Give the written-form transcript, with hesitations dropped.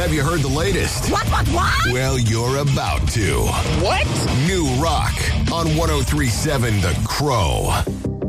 Have you heard the latest? What? Well, you're about to. What? New Rock on 103.7 The Crow.